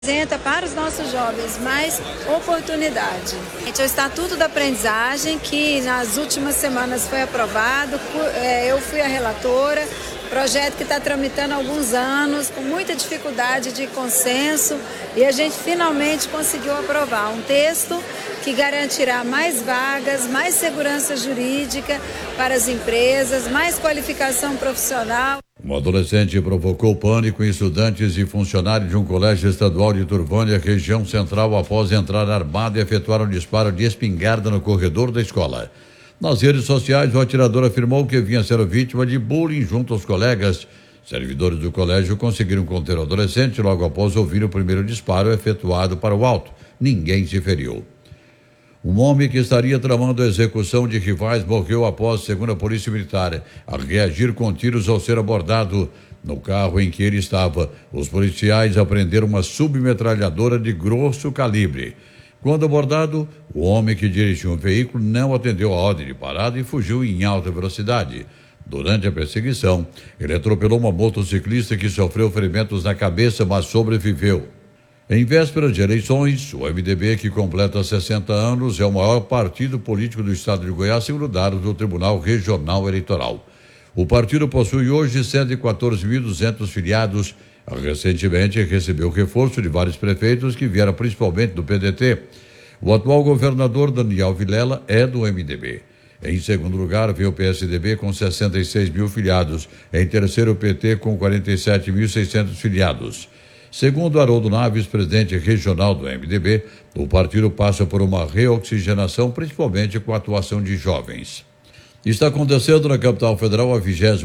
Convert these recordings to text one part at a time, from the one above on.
Apresenta para os nossos jovens mais oportunidade. O Estatuto da Aprendizagem, que nas últimas semanas foi aprovado, eu fui a relatora, projeto que está tramitando há alguns anos, com muita dificuldade de consenso, e a gente finalmente conseguiu aprovar um texto que garantirá mais vagas, mais segurança jurídica para as empresas, mais qualificação profissional. Um adolescente provocou pânico em estudantes e funcionários de um colégio estadual de Turvânia, região central, após entrar armado e efetuar um disparo de espingarda no corredor da escola. Nas redes sociais, o atirador afirmou que vinha ser vítima de bullying junto aos colegas. Servidores do colégio conseguiram conter o adolescente logo após ouvir o primeiro disparo efetuado para o alto. Ninguém se feriu. Um homem que estaria tramando a execução de rivais morreu após, segundo a Polícia Militar, a reagir com tiros ao ser abordado. No carro em que ele estava, os policiais apreenderam uma submetralhadora de grosso calibre. Quando abordado, o homem que dirigia um veículo não atendeu a ordem de parada e fugiu em alta velocidade. Durante a perseguição, ele atropelou uma motociclista que sofreu ferimentos na cabeça, mas sobreviveu. Em véspera de eleições, o MDB, que completa 60 anos, é o maior partido político do estado de Goiás, segundo dados do Tribunal Regional Eleitoral. O partido possui hoje 114.200 filiados. Recentemente recebeu reforço de vários prefeitos que vieram principalmente do PDT. O atual governador Daniel Vilela é do MDB. Em segundo lugar, vem o PSDB com 66 mil filiados. Em terceiro, o PT com 47.600 filiados. Segundo Haroldo Naves, presidente regional do MDB, o partido passa por uma reoxigenação, principalmente com a atuação de jovens. Está acontecendo na capital federal a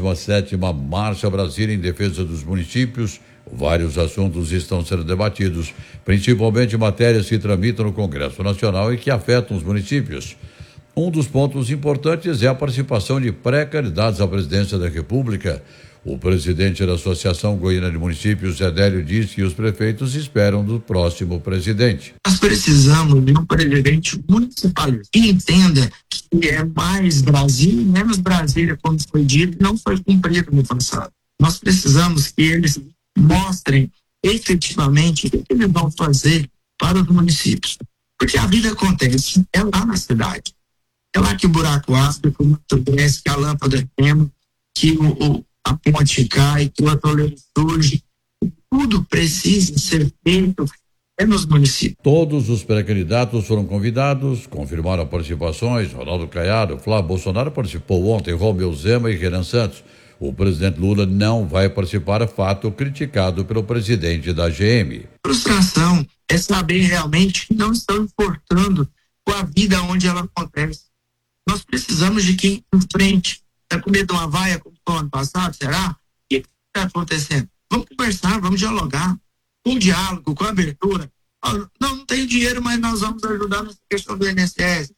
27ª Marcha Brasília em defesa dos municípios. Vários assuntos estão sendo debatidos, principalmente matérias que tramitam no Congresso Nacional e que afetam os municípios. Um dos pontos importantes é a participação de pré-candidatos à presidência da República. O presidente da Associação Goiana de Municípios, Zedélio, diz que os prefeitos esperam do próximo presidente. Nós precisamos de um presidente municipalista que entenda que é mais Brasil e menos Brasília, como foi dito, não foi cumprido no passado. Nós precisamos que eles mostrem efetivamente o que eles vão fazer para os municípios. Porque a vida acontece, é lá na cidade. É lá que o buraco aspa, que o mato cresce, que a lâmpada queima, que a ponte cai, que o atoleiro surge. Tudo precisa ser feito nos municípios. Todos os pré-candidatos foram convidados, confirmaram participações. Ronaldo Caiado, Flávio Bolsonaro participou ontem, Romeu Zema e Renan Santos. O presidente Lula não vai participar, fato criticado pelo presidente da GM. Frustração é saber realmente que não estão importando com a vida onde ela acontece. Nós precisamos de quem enfrente. Está com medo de uma vaia como foi ano passado, será? O que está acontecendo? Vamos conversar, vamos dialogar, com diálogo, com abertura. Não tenho dinheiro, mas nós vamos ajudar nessa questão do INSS.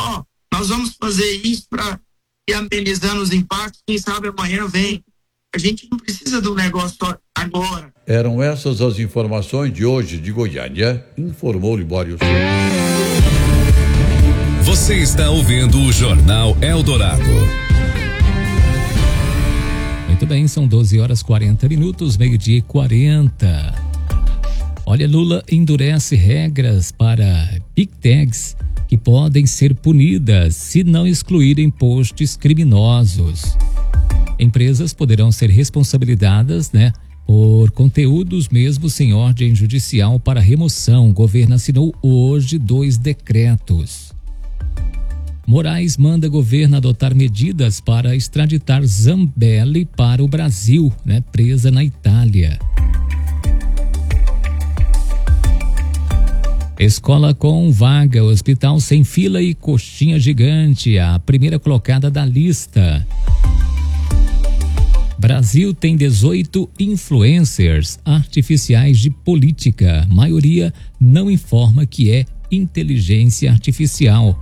Nós vamos fazer isso para ir amenizando os impactos, quem sabe amanhã vem. A gente não precisa de um negócio só agora. Eram essas as informações de hoje de Goiânia, informou Libório Souza. Você está ouvindo o Jornal Eldorado. Muito bem, são 12h40, meio-dia e 40. Olha, Lula endurece regras para Big Techs que podem ser punidas se não excluírem posts criminosos. Empresas poderão ser responsabilizadas, por conteúdos mesmo sem ordem judicial para remoção. O governo assinou hoje 2 decretos. Moraes manda governo adotar medidas para extraditar Zambelli para o Brasil, presa na Itália. Escola com vaga, hospital sem fila e coxinha gigante, a primeira colocada da lista. Brasil tem 18 influencers artificiais de política. Maioria não informa que é inteligência artificial.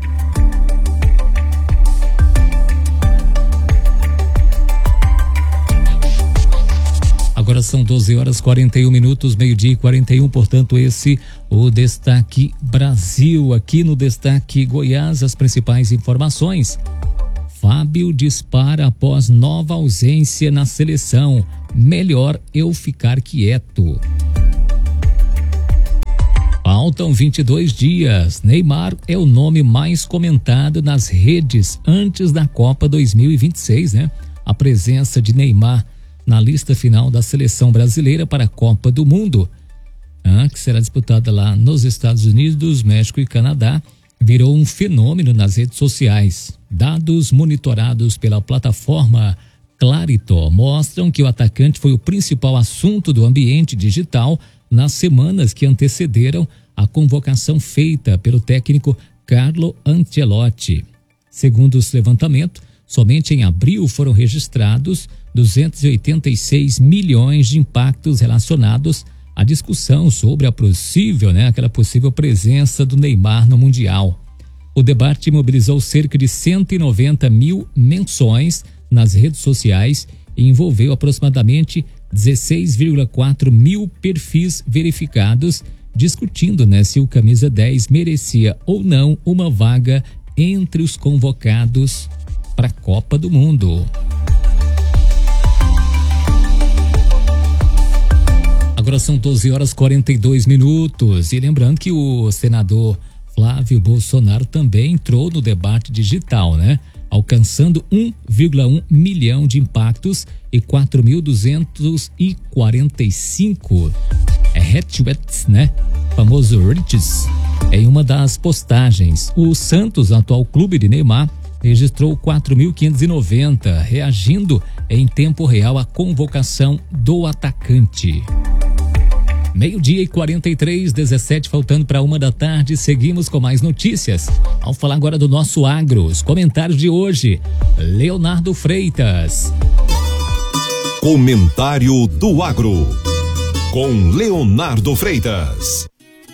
Agora são 12h41, meio-dia e 41, portanto esse o Destaque Brasil. Aqui no Destaque Goiás, as principais informações. Fábio dispara após nova ausência na seleção. Melhor eu ficar quieto. Faltam 22 dias. Neymar é o nome mais comentado nas redes antes da Copa 2026, né? A presença de Neymar na lista final da seleção brasileira para a Copa do Mundo, que será disputada lá nos Estados Unidos, México e Canadá, virou um fenômeno nas redes sociais. Dados monitorados pela plataforma Clarito mostram que o atacante foi o principal assunto do ambiente digital nas semanas que antecederam a convocação feita pelo técnico Carlo Ancelotti. Segundo esse levantamento, somente em abril foram registrados 286 milhões de impactos relacionados à discussão sobre aquela possível presença do Neymar no Mundial. O debate mobilizou cerca de 190 mil menções nas redes sociais e envolveu aproximadamente 16,4 mil perfis verificados, discutindo se o camisa 10 merecia ou não uma vaga entre os convocados para a Copa do Mundo. Agora são 12h42 e lembrando que o senador Flávio Bolsonaro também entrou no debate digital, alcançando 1,1 milhão de impactos e 4.245 retweets, famoso retweets, em uma das postagens. O Santos, atual clube de Neymar, registrou 4.590, reagindo em tempo real à convocação do atacante. 12h43, 17, faltando para 1h, seguimos com mais notícias. Vamos falar agora do nosso agro. Os comentários de hoje, Leonardo Freitas. Comentário do agro, com Leonardo Freitas.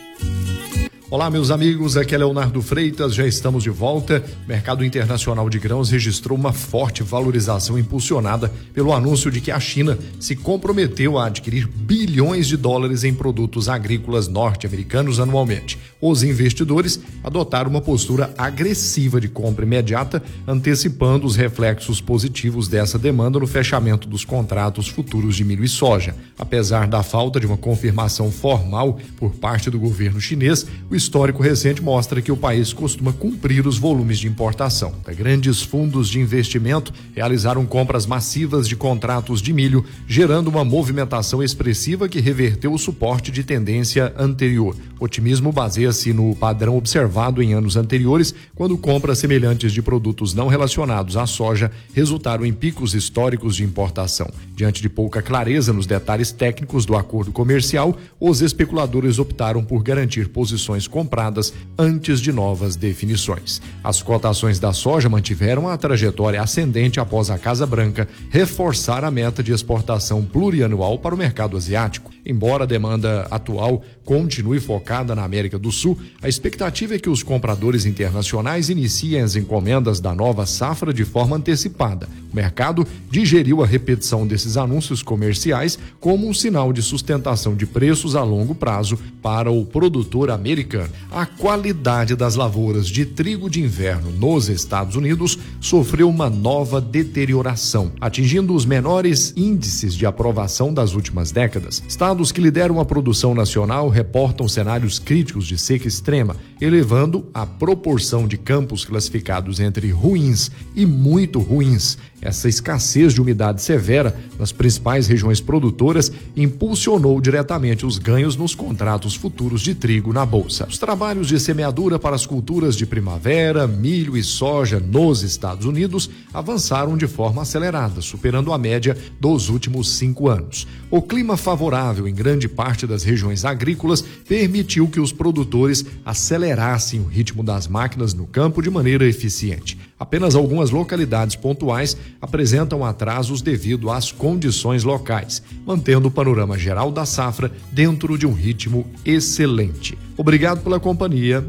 Olá, meus amigos, aqui é Leonardo Freitas, já estamos de volta. O mercado internacional de grãos registrou uma forte valorização impulsionada pelo anúncio de que a China se comprometeu a adquirir bilhões de dólares em produtos agrícolas norte-americanos anualmente. Os investidores adotaram uma postura agressiva de compra imediata, antecipando os reflexos positivos dessa demanda no fechamento dos contratos futuros de milho e soja. Apesar da falta de uma confirmação formal por parte do governo chinês, o histórico recente mostra que o país costuma cumprir os volumes de importação. Grandes fundos de investimento realizaram compras massivas de contratos de milho, gerando uma movimentação expressiva que reverteu o suporte de tendência anterior. O otimismo baseia-se no padrão observado em anos anteriores, quando compras semelhantes de produtos não relacionados à soja resultaram em picos históricos de importação. Diante de pouca clareza nos detalhes técnicos do acordo comercial, os especuladores optaram por garantir posições compradas antes de novas definições. As cotações da soja mantiveram a trajetória ascendente após a Casa Branca reforçar a meta de exportação plurianual para o mercado asiático. Embora a demanda atual continue focada na América do Sul, a expectativa é que os compradores internacionais iniciem as encomendas da nova safra de forma antecipada. O mercado digeriu a repetição desses anúncios comerciais como um sinal de sustentação de preços a longo prazo para o produtor americano. A qualidade das lavouras de trigo de inverno nos Estados Unidos sofreu uma nova deterioração, atingindo os menores índices de aprovação das últimas décadas. Estados que lideram a produção nacional reportam cenários críticos de seca extrema, elevando a proporção de campos classificados entre ruins e muito ruins. Essa escassez de umidade severa nas principais regiões produtoras impulsionou diretamente os ganhos nos contratos futuros de trigo na bolsa. Os trabalhos de semeadura para as culturas de primavera, milho e soja nos Estados Unidos avançaram de forma acelerada, superando a média dos últimos 5 anos. O clima favorável em grande parte das regiões agrícolas permitiu que os produtores acelerassem o ritmo das máquinas no campo de maneira eficiente. Apenas algumas localidades pontuais apresentam atrasos devido às condições locais, mantendo o panorama geral da safra dentro de um ritmo excelente. Obrigado pela companhia.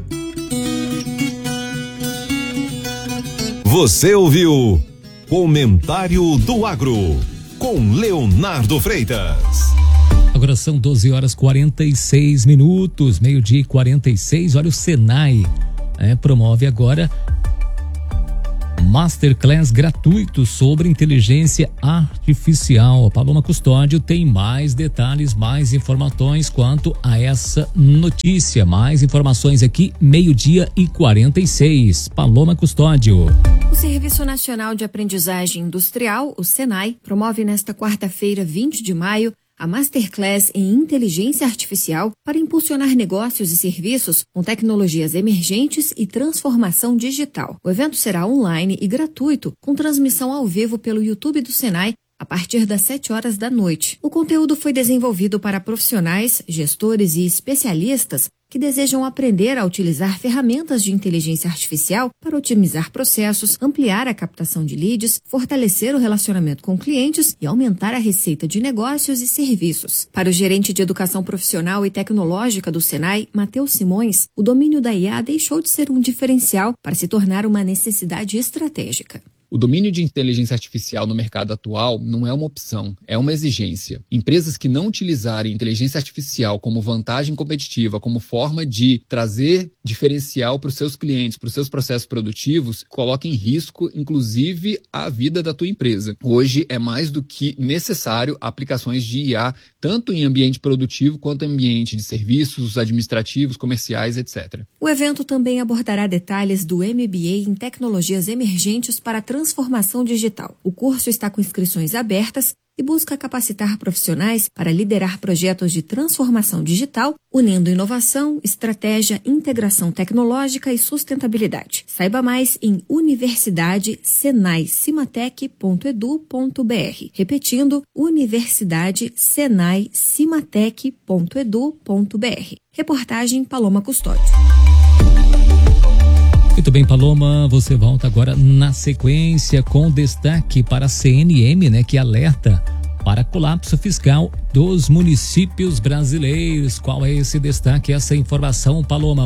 Você ouviu Comentário do Agro, com Leonardo Freitas. Agora são 12h46, 12h46. Olha, o Senai promove agora Masterclass gratuito sobre inteligência artificial. A Paloma Custódio tem mais detalhes, mais informações quanto a essa notícia. Mais informações aqui, 12:46. Paloma Custódio. O Serviço Nacional de Aprendizagem Industrial, o SENAI, promove nesta quarta-feira, 20 de maio, a Masterclass em Inteligência Artificial para impulsionar negócios e serviços com tecnologias emergentes e transformação digital. O evento será online e gratuito, com transmissão ao vivo pelo YouTube do SENAI a partir das 7 horas da noite. O conteúdo foi desenvolvido para profissionais, gestores e especialistas que desejam aprender a utilizar ferramentas de inteligência artificial para otimizar processos, ampliar a captação de leads, fortalecer o relacionamento com clientes e aumentar a receita de negócios e serviços. Para o gerente de educação profissional e tecnológica do SENAI, Matheus Simões, o domínio da IA deixou de ser um diferencial para se tornar uma necessidade estratégica. O domínio de inteligência artificial no mercado atual não é uma opção, é uma exigência. Empresas que não utilizarem inteligência artificial como vantagem competitiva, como forma de trazer diferencial para os seus clientes, para os seus processos produtivos, colocam em risco, inclusive, a vida da tua empresa. Hoje é mais do que necessário aplicações de IA, tanto em ambiente produtivo quanto em ambiente de serviços, administrativos, comerciais, etc. O evento também abordará detalhes do MBA em Tecnologias Emergentes para a Transformação Digital. O curso está com inscrições abertas e busca capacitar profissionais para liderar projetos de transformação digital, unindo inovação, estratégia, integração tecnológica e sustentabilidade. Saiba mais em universidadesenai-cimatec.edu.br. Repetindo, universidadesenai-cimatec.edu.br. Reportagem Paloma Custódio. Muito bem, Paloma, você volta agora na sequência com destaque para a CNM, né, que alerta para colapso fiscal dos municípios brasileiros. Qual é esse destaque, essa informação, Paloma?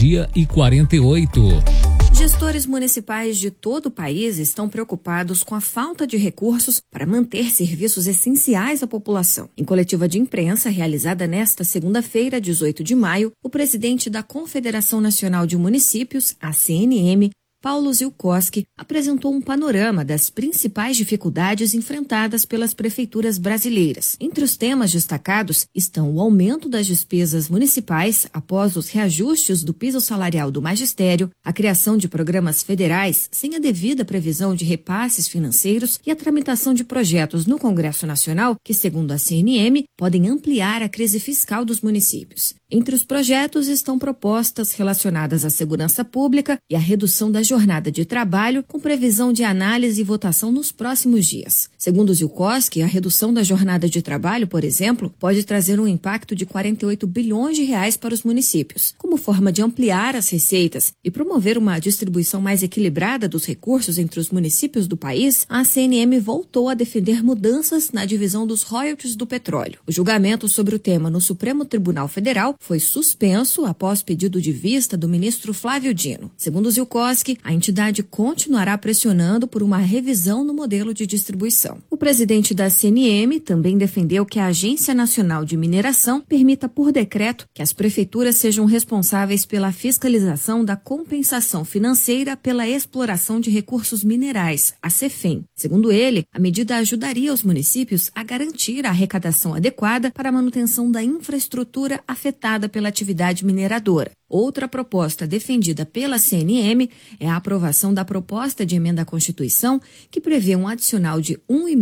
12:48. Gestores municipais de todo o país estão preocupados com a falta de recursos para manter serviços essenciais à população. Em coletiva de imprensa realizada nesta segunda-feira, 18 de maio, o presidente da Confederação Nacional de Municípios, a CNM, Paulo Zilkowski, apresentou um panorama das principais dificuldades enfrentadas pelas prefeituras brasileiras. Entre os temas destacados estão o aumento das despesas municipais após os reajustes do piso salarial do magistério, a criação de programas federais sem a devida previsão de repasses financeiros e a tramitação de projetos no Congresso Nacional que, segundo a CNM, podem ampliar a crise fiscal dos municípios. Entre os projetos estão propostas relacionadas à segurança pública e à redução da jornada de trabalho, com previsão de análise e votação nos próximos dias. Segundo Zilkowski, a redução da jornada de trabalho, por exemplo, pode trazer um impacto de 48 bilhões de reais para os municípios. Como forma de ampliar as receitas e promover uma distribuição mais equilibrada dos recursos entre os municípios do país, a CNM voltou a defender mudanças na divisão dos royalties do petróleo. O julgamento sobre o tema no Supremo Tribunal Federal foi suspenso após pedido de vista do ministro Flávio Dino. Segundo Zilkowski, a entidade continuará pressionando por uma revisão no modelo de distribuição. O presidente da CNM também defendeu que a Agência Nacional de Mineração permita por decreto que as prefeituras sejam responsáveis pela fiscalização da compensação financeira pela exploração de recursos minerais, a CEFEM. Segundo ele, a medida ajudaria os municípios a garantir a arrecadação adequada para a manutenção da infraestrutura afetada pela atividade mineradora. Outra proposta defendida pela CNM é a aprovação da proposta de emenda à Constituição que prevê um adicional de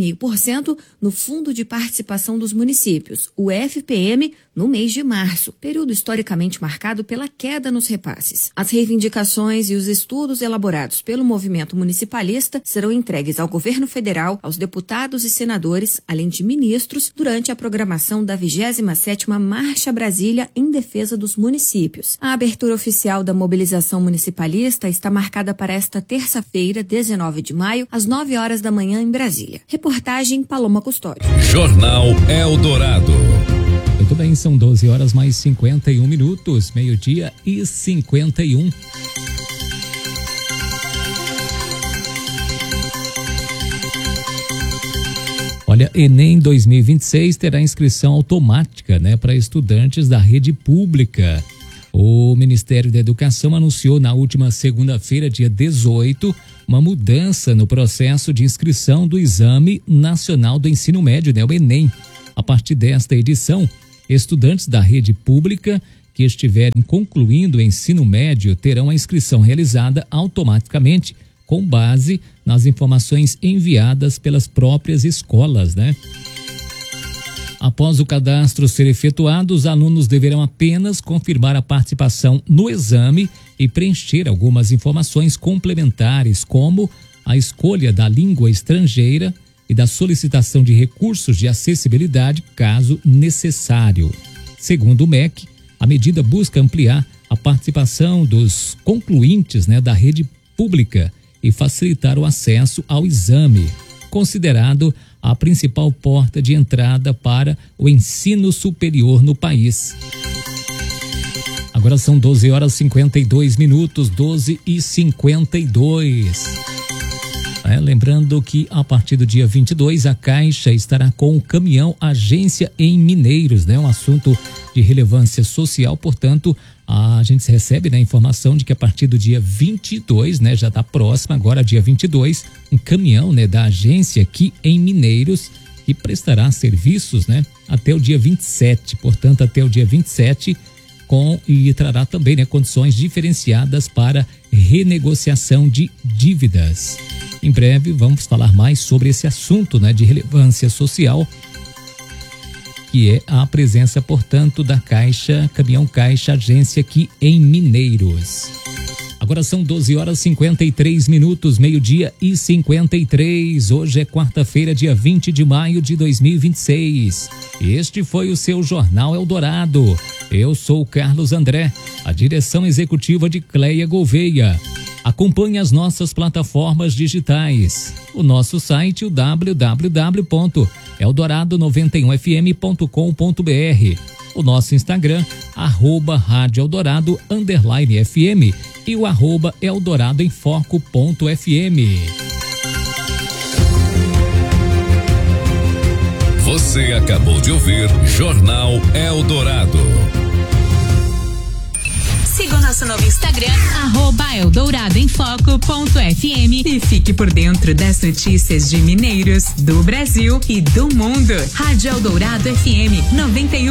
1,5% no Fundo de Participação dos Municípios, o FPM, no mês de março, período historicamente marcado pela queda nos repasses. As reivindicações e os estudos elaborados pelo movimento municipalista serão entregues ao governo federal, aos deputados e senadores, além de ministros, durante a programação da 27ª Marcha Brasília em defesa dos municípios. A abertura oficial da mobilização municipalista está marcada para esta terça-feira, 19 de maio, às 9 horas da manhã em Brasília. Reportagem Paloma Custódio. Jornal Eldorado. Muito bem, são 12 horas mais 51 minutos, 12:51. Olha, Enem 2026 terá inscrição automática, né, para estudantes da rede pública. O Ministério da Educação anunciou na última segunda-feira, dia 18, uma mudança no processo de inscrição do Exame Nacional do Ensino Médio, né, o Enem. A partir desta edição, estudantes da rede pública que estiverem concluindo o ensino médio terão a inscrição realizada automaticamente, com base nas informações enviadas pelas próprias escolas, né? Após o cadastro ser efetuado, os alunos deverão apenas confirmar a participação no exame e preencher algumas informações complementares, como a escolha da língua estrangeira e da solicitação de recursos de acessibilidade, caso necessário. Segundo o MEC, a medida busca ampliar a participação dos concluintes, né, da rede pública e facilitar o acesso ao exame, considerado a principal porta de entrada para o ensino superior no país. Agora são 12h52, 12h52. Lembrando que a partir do dia 22 a Caixa estará com o caminhão agência em Mineiros, né? Um assunto de relevância social, portanto, a gente recebe, né, a informação de que a partir do dia 22, né, já está próximo agora, dia 22, um caminhão, né, da agência aqui em Mineiros, que prestará serviços, né, até o dia 27, portanto, até o dia 27, e trará também, né, condições diferenciadas para renegociação de dívidas. Em breve vamos falar mais sobre esse assunto, né, de relevância social, que é a presença, portanto, da Caixa, caminhão Caixa agência aqui em Mineiros. Agora são 12h53, meio-dia e 53. Hoje é quarta-feira, dia 20 de maio de 2026. Este foi o seu Jornal Eldorado. Eu sou o Carlos André, a direção executiva de Cleia Gouveia. Acompanhe as nossas plataformas digitais. O nosso site, o www.eldorado91fm.com.br. O nosso Instagram, @RádioEldorado_FM e o @EldoradoEmFoco.fm. Você acabou de ouvir Jornal Eldorado. Siga o nosso novo Instagram, @EldoradoEmFoco.fm e fique por dentro das notícias de Mineiros, do Brasil e do mundo. Rádio Eldorado FM 91.